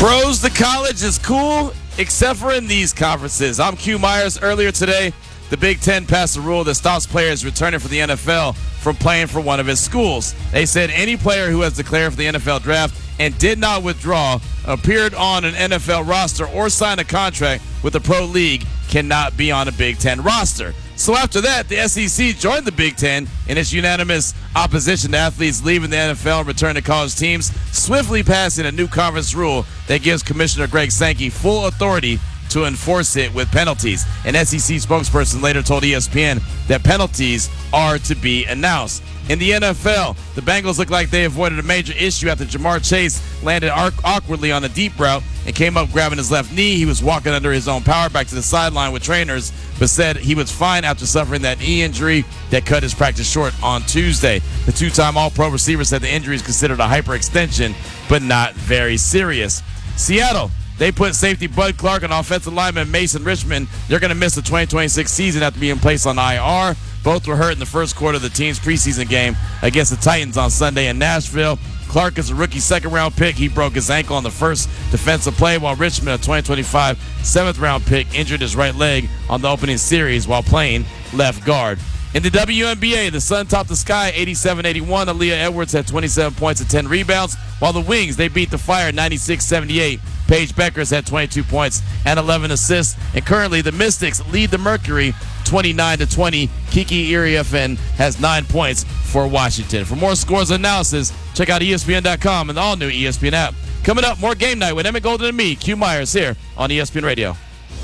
Pros to college is cool, except for in these conferences. I'm Q Myers. Earlier today, the Big Ten passed a rule that stops players returning from the NFL from playing for one of its schools. They said any player who has declared for the NFL draft and did not withdraw, appeared on an NFL roster, or signed a contract with a pro league cannot be on a Big Ten roster. So after that, the SEC joined the Big Ten in its unanimous opposition to athletes leaving the NFL and returning to college teams, swiftly passing a new conference rule that gives Commissioner Greg Sankey full authority to enforce it with penalties. An SEC spokesperson later told ESPN that penalties are to be announced. In the NFL, the Bengals look like they avoided a major issue after Ja'Marr Chase landed awkwardly on a deep route and came up grabbing his left knee. He was walking under his own power back to the sideline with trainers, but said he was fine after suffering that knee injury that cut his practice short on Tuesday. The two-time All-Pro receiver said the injury is considered a hyperextension, but not very serious. Seattle, they put safety Bud Clark and offensive lineman Mason Richmond. They're going to miss the 2026 season after being placed on IR. Both were hurt in the first quarter of the team's preseason game against the Titans on Sunday in Nashville. Clark is a rookie second-round pick. He broke his ankle on the first defensive play, while Richmond, a 2025 seventh-round pick, injured his right leg on the opening series while playing left guard. In the WNBA, the Sun topped the Sky 87-81. Aaliyah Edwards had 27 points and 10 rebounds, while the Wings, they beat the Fire 96-78. Paige Beckers had 22 points and 11 assists. And currently, the Mystics lead the Mercury 29-20. Kiki Iriafen has 9 points for Washington. For more scores and analysis, check out ESPN.com and the all-new ESPN app. Coming up, more Game Night with Emmett Golden and me, Q Myers, here on ESPN Radio.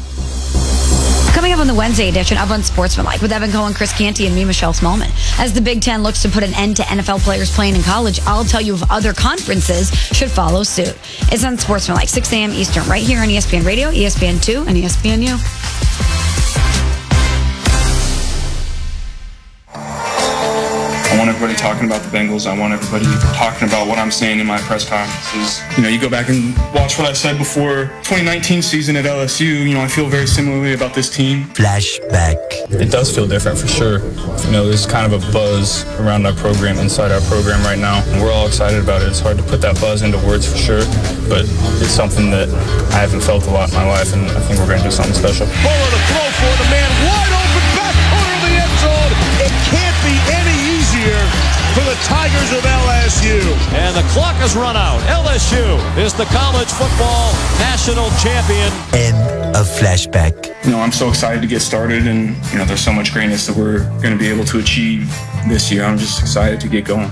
Coming up on the Wednesday edition of Unsportsmanlike with Evan Cohen, Chris Canty, and me, Michelle Smallman. As the Big Ten looks to put an end to NFL players playing in college, I'll tell you if other conferences should follow suit. It's Unsportsmanlike, 6 a.m. Eastern, right here on ESPN Radio, ESPN2, and ESPNU. I want everybody talking about the Bengals. I want everybody talking about what I'm saying in my press conferences. You go back and watch what I said before 2019 season at LSU. I feel very similarly about this team. Flashback. It does feel different for sure. There's kind of a buzz around our program, inside our program right now. And we're all excited about it. It's hard to put that buzz into words for sure, but it's something that I haven't felt a lot in my life, and I think we're going to do something special. Fuller to throw for the man wide open back corner of the end zone. It can't be any easier for the Tigers of LSU. And the clock has run out. LSU is the college football national champion. End of Flashback. I'm so excited to get started, and there's so much greatness that we're going to be able to achieve this year. I'm just excited to get going.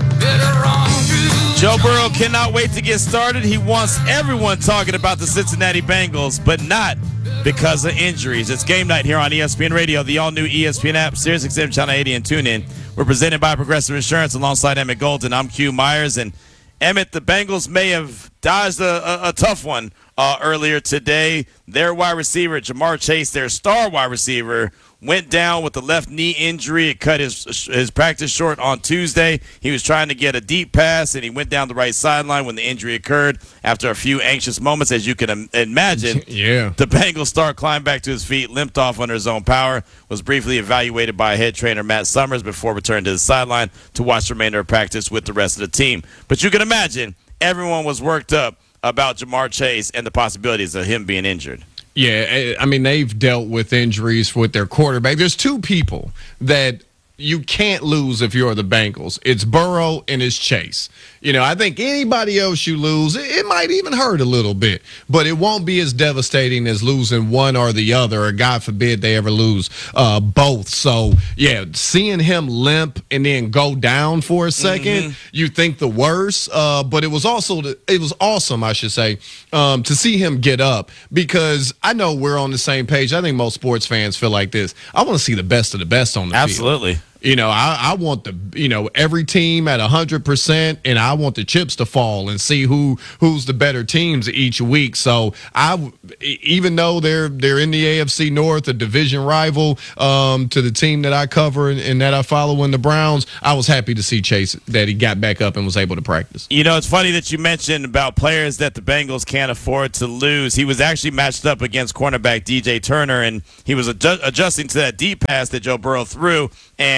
Joe Burrow cannot wait to get started. He wants everyone talking about the Cincinnati Bengals, but not because of injuries. It's Game Night here on ESPN Radio, the all-new ESPN app, SiriusXM Channel 80, and TuneIn. We're presented by Progressive Insurance alongside Emmett Golden. I'm Q Myers, and Emmett, the Bengals may have dodged a tough one earlier today. Their wide receiver, Ja'Marr Chase, their star wide receiver, went down with a left knee injury. It cut his practice short on Tuesday. He was trying to get a deep pass, and he went down the right sideline when the injury occurred. After a few anxious moments, as you can imagine, the Bengals star climbed back to his feet, limped off under his own power, was briefly evaluated by head trainer Matt Summers before returning to the sideline to watch the remainder of practice with the rest of the team. But you can imagine everyone was worked up about Ja'Marr Chase and the possibilities of him being injured. Yeah, they've dealt with injuries with their quarterback. There's two people that you can't lose if you're the Bengals. It's Burrow and it's Chase. I think anybody else you lose, it might even hurt a little bit, but it won't be as devastating as losing one or the other, or God forbid they ever lose both. So, seeing him limp and then go down for a second, you think the worst, but it was awesome, I should say, to see him get up, because I know we're on the same page. I think most sports fans feel like this. I want to see the best of the best on the field. Absolutely. I want every team at 100%, and I want the chips to fall and see who's the better teams each week. So even though they're in the AFC North, a division rival to the team that I cover and that I follow in the Browns, I was happy to see Chase, that he got back up and was able to practice. It's funny that you mentioned about players that the Bengals can't afford to lose. He was actually matched up against cornerback DJ Turner, and he was adjusting to that deep pass that Joe Burrow threw, and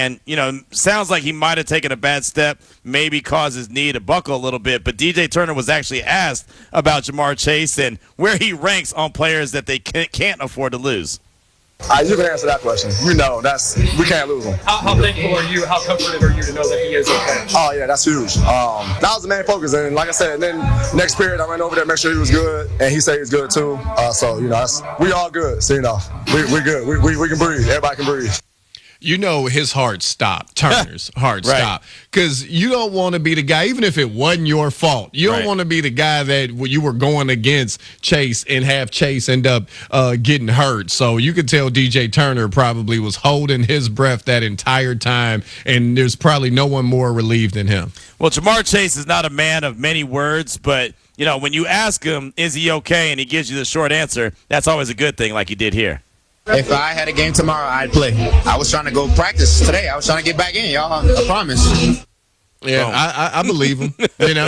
And, sounds like he might have taken a bad step, maybe caused his knee to buckle a little bit. But DJ Turner was actually asked about Jamar Chase and where he ranks on players that they can't afford to lose. You can answer that question. We can't lose him. How thankful are you? How comforted are you to know that he is okay? Oh, yeah, that's huge. That was the main focus. And like I said, then next period, I went over there, make sure he was good, and he said he was good too. So, we all good. So, we're good. We can breathe. Everybody can breathe. His heart stopped, Turner's heart Right. stopped. Because you don't want to be the guy, even if it wasn't your fault, you don't Right. want to be the guy that you were going against Chase and have Chase end up getting hurt. So you could tell DJ Turner probably was holding his breath that entire time, and there's probably no one more relieved than him. Well, Jamar Chase is not a man of many words, but, when you ask him, is he okay, and he gives you the short answer, that's always a good thing like he did here. If I had a game tomorrow, I'd play. I was trying to go practice today. I was trying to get back in, y'all. I promise. Yeah, I believe him,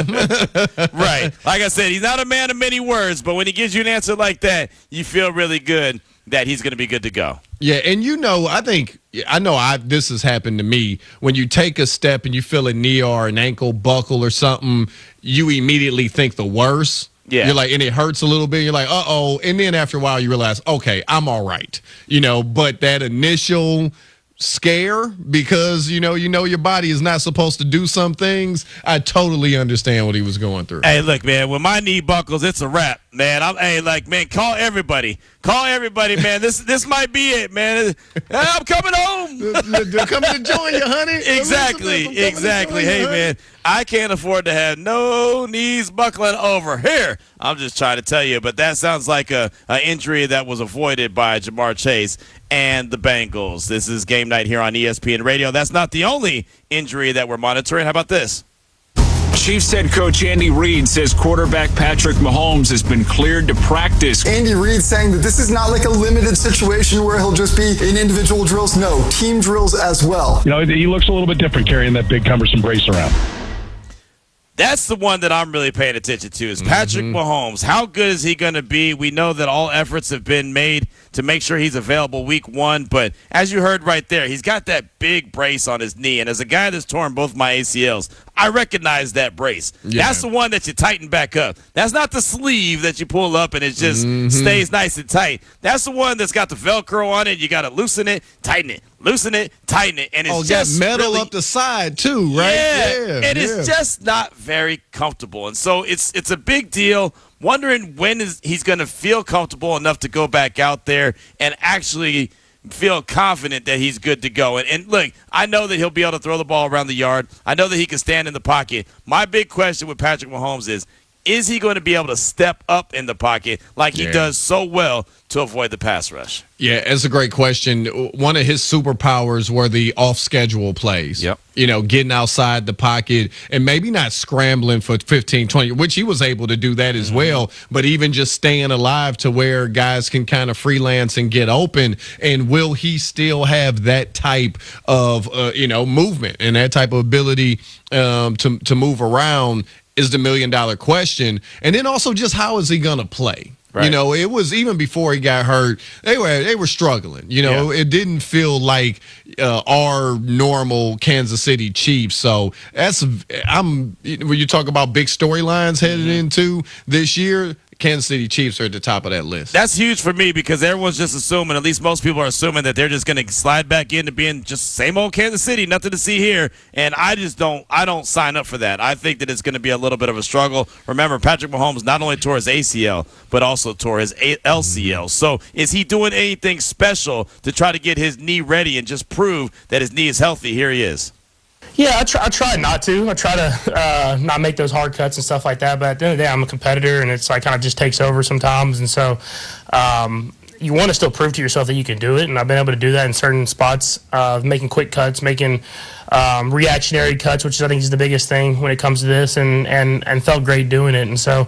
Right. Like I said, he's not a man of many words, but when he gives you an answer like that, you feel really good that he's going to be good to go. Yeah, and this has happened to me. When you take a step and you feel a knee or an ankle buckle or something, you immediately think the worst. Yeah. You're like, and it hurts a little bit. You're like, uh-oh. And then after a while, you realize, okay, I'm all right. But that initial scare, because, your body is not supposed to do some things, I totally understand what he was going through. Hey, look, man, when my knee buckles, it's a wrap, man. Call everybody. Call everybody, man. This might be it, man. I'm coming home. They're coming to join you, honey. Exactly. Hey, man, I can't afford to have no knees buckling over here. I'm just trying to tell you, but that sounds like an injury that was avoided by Jamar Chase and the Bengals. This is Game Night here on ESPN Radio. That's not the only injury that we're monitoring. How about this? Chiefs head coach Andy Reid says quarterback Patrick Mahomes has been cleared to practice. Andy Reid saying that this is not like a limited situation where he'll just be in individual drills. No, team drills as well. He looks a little bit different carrying that big cumbersome brace around. That's the one that I'm really paying attention to is Patrick Mahomes. How good is he going to be? We know that all efforts have been made to make sure he's available week 1, but as you heard right there, he's got that big brace on his knee, and as a guy that's torn both my ACLs, I recognize that brace. Yeah. That's the one that you tighten back up. That's not the sleeve that you pull up and it just stays nice and tight. That's the one that's got the Velcro on it. You got to loosen it, tighten it. Loosen it, tighten it, and it's just metal really, up the side too, right? Yeah, and it's just not very comfortable, and so it's a big deal. Wondering when he's going to feel comfortable enough to go back out there and actually feel confident that he's good to go. And look, I know that he'll be able to throw the ball around the yard. I know that he can stand in the pocket. My big question with Patrick Mahomes is he going to be able to step up in the pocket like he does so well to avoid the pass rush? Yeah, it's a great question. One of his superpowers were the off-schedule plays. Yep. Getting outside the pocket and maybe not scrambling for 15, 20, which he was able to do that as well, but even just staying alive to where guys can kind of freelance and get open. And will he still have that type of, movement and that type of ability to move around is the million-dollar question. And then also just how is he going to play? Right. It was even before he got hurt, they were struggling. It didn't feel like our normal Kansas City Chiefs. So when you talk about big storylines headed into this year, Kansas City Chiefs are at the top of that list. That's huge for me because everyone's just assuming, at least most people are assuming, that they're just going to slide back into being just same old Kansas City, nothing to see here. And I don't sign up for that. I think that it's going to be a little bit of a struggle. Remember, Patrick Mahomes not only tore his ACL, but also tore his LCL. So is he doing anything special to try to get his knee ready and just prove that his knee is healthy? Here he is. Yeah, I try not to. I try to not make those hard cuts and stuff like that. But at the end of the day, I'm a competitor, and it's like kind of just takes over sometimes. And so you want to still prove to yourself that you can do it. And I've been able to do that in certain spots, making quick cuts, making reactionary cuts, which I think is the biggest thing when it comes to this, and felt great doing it. And so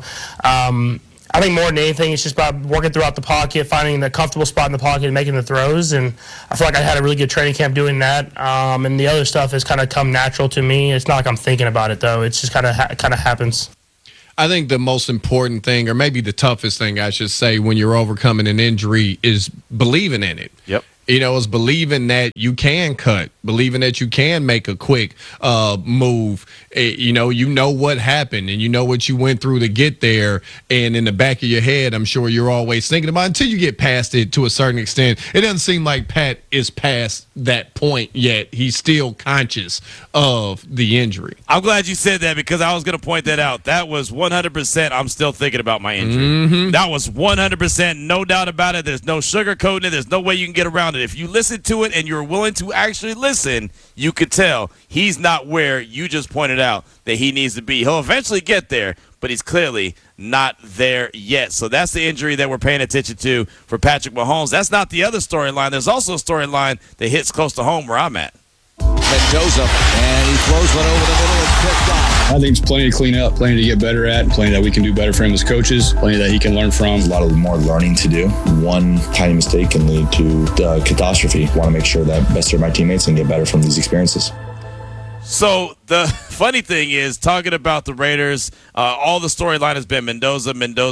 I think more than anything, it's just about working throughout the pocket, finding the comfortable spot in the pocket and making the throws. And I feel like I had a really good training camp doing that. And the other stuff has kind of come natural to me. It's not like I'm thinking about it, though. It's just kind of happens. I think the most important thing, or maybe the toughest thing, I should say, when you're overcoming an injury is believing in it. Yep. It's believing that you can cut believing that you can make a quick move. You know what happened, and you know what you went through to get there. And in the back of your head, I'm sure you're always thinking about it until you get past it to a certain extent. It doesn't seem like Pat is past that point yet. He's still conscious of the injury. I'm glad you said that because I was going to point that out. That was 100%. I'm still thinking about my injury. Mm-hmm. That was 100%. No doubt about it. There's no sugarcoating it. There's no way you can get around it. If you listen to it and you're willing to actually listen, you could tell he's not where you just pointed out that he needs to be. He'll eventually get there, but he's clearly not there yet. So that's the injury that we're paying attention to for Patrick Mahomes. That's not the other storyline. There's also a storyline that hits close to home where I'm at. Mendoza, and he throws one over the middle and picked off. I think it's plenty to clean up, plenty to get better at, plenty that we can do better for him as coaches, plenty that he can learn from. A lot of more learning to do. One tiny mistake can lead to catastrophe. I want to make sure that I best serve my teammates and get better from these experiences. So the funny thing is, talking about the Raiders, all the storyline has been Mendoza,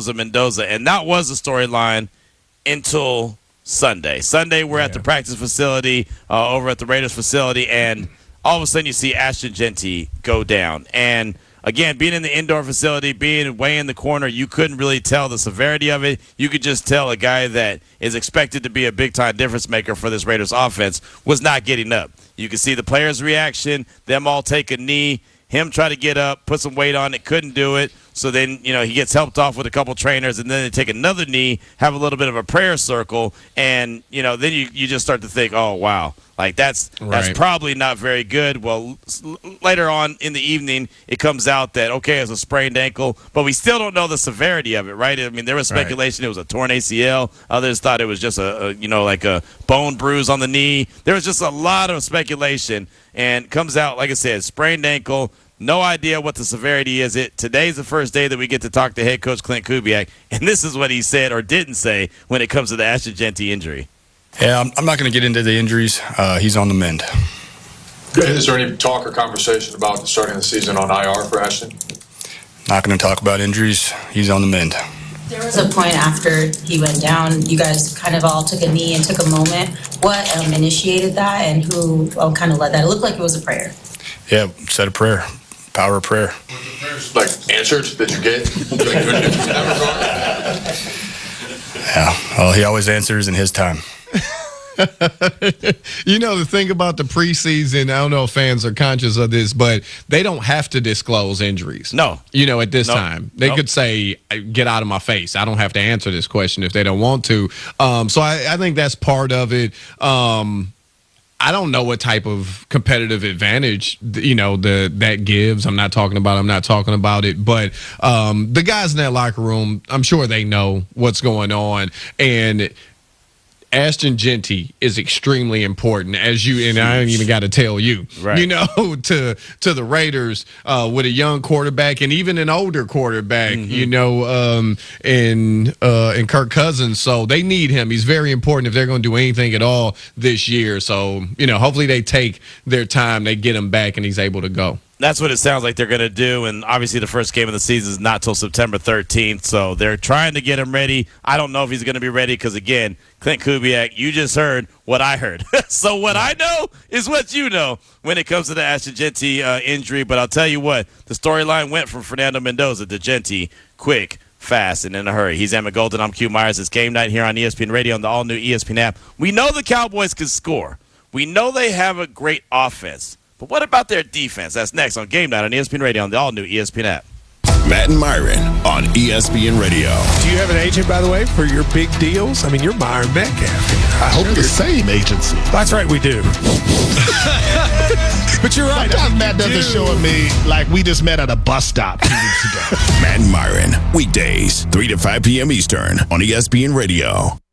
and that was the storyline until Sunday. We're at the practice facility over at the Raiders facility, and all of a sudden you see Ashton Jeanty go down. And again, being in the indoor facility, being way in the corner, you couldn't really tell the severity of it. You could just tell a guy that is expected to be a big-time difference maker for this Raiders offense was not getting up. You could see the players' reaction, them all take a knee, him try to get up, put some weight on it, couldn't do it. So then, he gets helped off with a couple trainers, and then they take another knee, have a little bit of a prayer circle, and, then you just start to think, oh, wow. Like, that's probably not very good. Well, later on in the evening, it comes out that, okay, it's a sprained ankle, but we still don't know the severity of it, right? I mean, there was speculation it was a torn ACL. Others thought it was just like a bone bruise on the knee. There was just a lot of speculation, and comes out, like I said, sprained ankle. No idea what the severity is. Today's the first day that we get to talk to head coach Clint Kubiak, and this is what he said or didn't say when it comes to the Ashton Jeanty injury. Yeah, I'm not going to get into the injuries. He's on the mend. Is there any talk or conversation about starting the season on IR for Ashton? Not going to talk about injuries. He's on the mend. There was a point after he went down, you guys kind of all took a knee and took a moment. What initiated that, and who kind of led that? It looked like it was a prayer. Yeah, said a prayer. Power of prayer. Like answered that you get? Yeah, well, he always answers in his time. The thing about the preseason, I don't know if fans are conscious of this, but they don't have to disclose injuries. No. At this time. They could say, get out of my face. I don't have to answer this question if they don't want to. So I think that's part of it. I don't know what type of competitive advantage, that gives. I'm not talking about it. But the guys in that locker room, I'm sure they know what's going on. And Ashton Jeanty is extremely important, and I don't even got to tell you, to the Raiders with a young quarterback and even an older quarterback, in Kirk Cousins. So they need him. He's very important if they're going to do anything at all this year. So, hopefully they take their time, they get him back, and he's able to go. That's what it sounds like they're going to do, and obviously the first game of the season is not till September 13th, so they're trying to get him ready. I don't know if he's going to be ready because, again, Clint Kubiak, you just heard what I heard. So what I know is what you know when it comes to the Ashton Jeanty injury, but I'll tell you what, the storyline went from Fernando Mendoza to Jeanty quick, fast, and in a hurry. He's Emmett Golden. I'm Q Myers. It's Game Night here on ESPN Radio on the all-new ESPN app. We know the Cowboys can score. We know they have a great offense. But what about their defense? That's next on Game Night on ESPN Radio on the all-new ESPN app. Matt and Myron on ESPN Radio. Do you have an agent, by the way, for your big deals? I mean, you're Myron Metcalf. I hope the same agency. That's right, we do. But you're right. Sometimes Matt doesn't show me like we just met at a bus stop 2 weeks ago. Matt and Myron, weekdays, 3 to 5 p.m. Eastern on ESPN Radio.